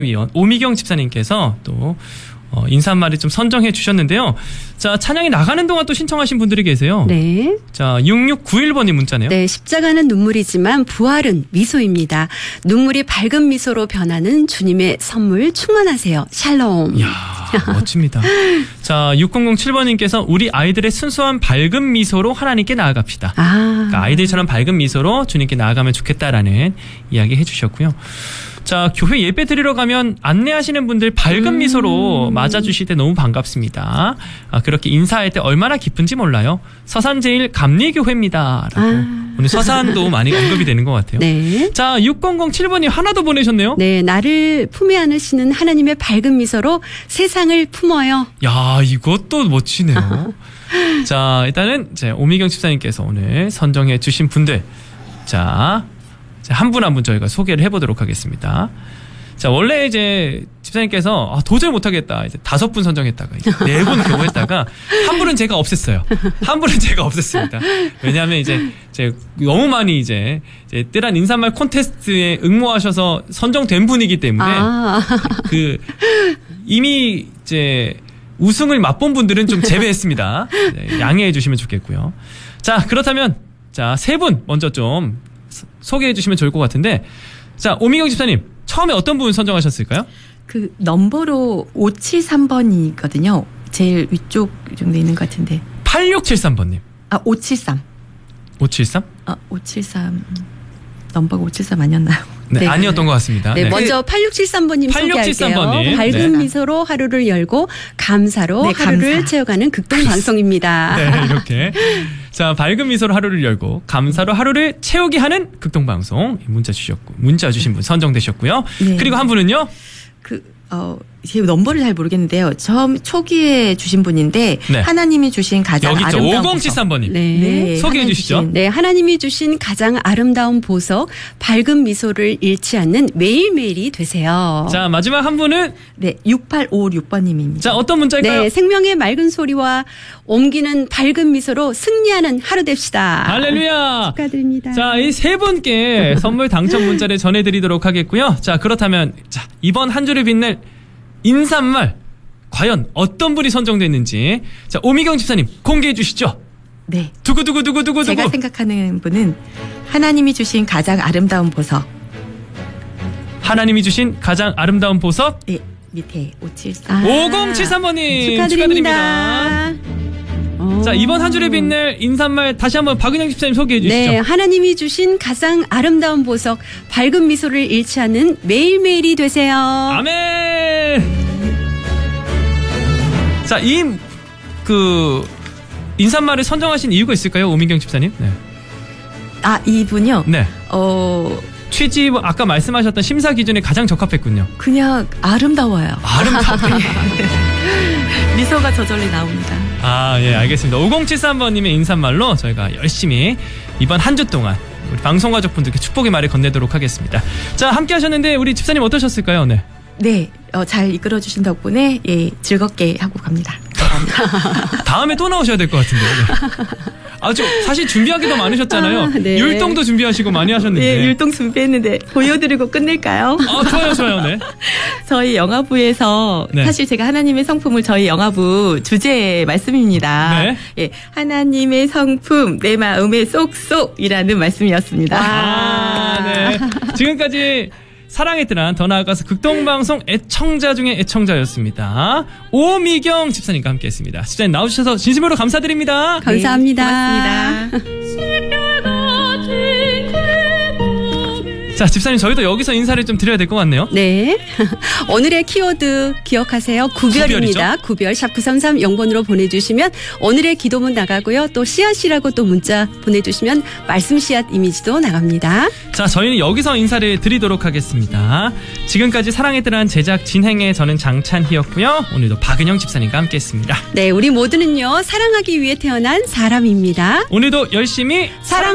위원 오미경 집사님께서 또 인사 한마디 좀 선정해 주셨는데요. 자, 찬양이 나가는 동안 또 신청하신 분들이 계세요. 네. 자, 6691번님 문자네요. 네, 십자가는 눈물이지만 부활은 미소입니다. 눈물이 밝은 미소로 변하는 주님의 선물 충만하세요. 샬롬. 이야, 멋집니다. 자, 6007번님께서 우리 아이들의 순수한 밝은 미소로 하나님께 나아갑시다. 그러니까 아이들처럼 밝은 미소로 주님께 나아가면 좋겠다라는 이야기 해주셨고요. 자, 교회 예배 드리러 가면 안내하시는 분들 밝은 미소로 맞아주실 때 너무 반갑습니다. 그렇게 인사할 때 얼마나 기쁜지 몰라요. 서산제일 감리교회입니다. 라고. 오늘 서산도 많이 언급이 되는 것 같아요. 네. 자, 6007번님 하나 더 보내셨네요. 네, 나를 품에 안으시는 하나님의 밝은 미소로 세상을 품어요. 야, 이것도 멋지네요. 자, 일단은 이제 오미경 집사님께서 오늘 선정해 주신 분들, 자, 한 분 한 분 저희가 소개를 해보도록 하겠습니다. 자, 원래 이제 집사님께서 도저히 못하겠다. 이제 5분 선정했다가 이제 4분 겨우 했다가 한 분은 제가 없앴어요. 한 분은 제가 없앴습니다. 왜냐하면 이제 너무 많이 이제 뜨란 인사말 콘테스트에 응모하셔서 선정된 분이기 때문에 이미 이제 우승을 맛본 분들은 좀 제외했습니다. 네, 양해해 주시면 좋겠고요. 자, 그렇다면 자, 3분 먼저 좀 소개해 주시면 좋을 것 같은데, 자, 오미경 집사님 처음에 어떤 분 선정하셨을까요? 그 넘버로 573번이거든요. 제일 위쪽 정도 있는 것 같은데. 8673번님. 573. 573? 573. 넘버가 573 아니었나요? 네, 아니었던 것 같습니다. 네, 먼저 8673번님 소개할게요. 밝은 미소로 하루를 열고 감사로 하루를 채워가는 극동방송입니다. 네, 이렇게. 자, 밝은 미소로 하루를 열고 감사로 하루를 채우게 하는 극동방송. 문자 주신 분 선정되셨고요. 네. 그리고 한 분은요? 제 넘버를 잘 모르겠는데요. 처음 초기에 주신 분인데 네. 하나님이 주신 가장 여기 아름다운 5073번님. 네. 소개해 주시죠. 네, 하나님이 주신 가장 아름다운 보석, 밝은 미소를 잃지 않는 매일매일이 되세요. 자, 마지막 한 분은 네, 6856번님입니다. 자, 어떤 문자일까요? 네, 생명의 맑은 소리와 옮기는 밝은 미소로 승리하는 하루 됩시다. 할렐루야. 축하드립니다. 자, 이 3분께 선물 당첨 문자를 전해드리도록 하겠고요. 자, 그렇다면 자, 이번 한 주를 빛낼 인사말 과연 어떤 분이 선정됐는지 자, 오미경 집사님 공개해 주시죠. 네. 두구두구두구두구. 제가 생각하는 분은 하나님이 주신 가장 아름다운 보석. 하나님이 주신 가장 아름다운 보석. 네, 밑에 573. 5073번님 축하드립니다. 자, 이번 한 주를 빛낼 인사말 다시 한번 박은영 집사님 소개해 주시죠. 네, 하나님이 주신 가장 아름다운 보석, 밝은 미소를 잃지 않는 매일매일이 되세요. 아멘. 자, 인사말을 선정하신 이유가 있을까요, 오민경 집사님? 네. 이분요? 네. 취집 아까 말씀하셨던 심사 기준에 가장 적합했군요. 그냥 아름다워요. 아름다워요. 미소가 저절로 나옵니다. 예, 알겠습니다. 5073번님의 인사말로 저희가 열심히 이번 한 주 동안 우리 방송가족분들께 축복의 말을 건네도록 하겠습니다. 자, 함께 하셨는데 우리 집사님 어떠셨을까요, 오늘? 네, 잘 이끌어주신 덕분에 즐겁게 하고 갑니다. 다음에 또 나오셔야 될 것 같은데요. 네. 사실 준비하기도 많으셨잖아요. 네. 율동도 준비하시고 많이 하셨는데. 네, 율동 준비했는데 보여드리고 끝낼까요? 좋아요. 네. 저희 영화부에서 네. 사실 제가 하나님의 성품을 저희 영화부 주제 말씀입니다. 네. 예, 하나님의 성품 내 마음에 쏙쏙이라는 말씀이었습니다. 네. 지금까지 사랑의 뜨란 더 나아가서 극동방송 애청자 중에 애청자였습니다. 오미경 집사님과 함께했습니다. 집사님 나오셔서 진심으로 감사드립니다. 감사합니다. 네, 고맙습니다. 자, 집사님 저희도 여기서 인사를 좀 드려야 될 것 같네요. 네. 오늘의 키워드 기억하세요. 구별입니다. 구별 샵 933 0번으로 보내주시면 오늘의 기도문 나가고요. 또 씨앗이라고 또 문자 보내주시면 말씀 씨앗 이미지도 나갑니다. 자, 저희는 여기서 인사를 드리도록 하겠습니다. 지금까지 사랑의 뜨란 제작 진행의 저는 장찬희였고요. 오늘도 박은영 집사님과 함께했습니다. 네, 우리 모두는요 사랑하기 위해 태어난 사람입니다. 오늘도 열심히 사랑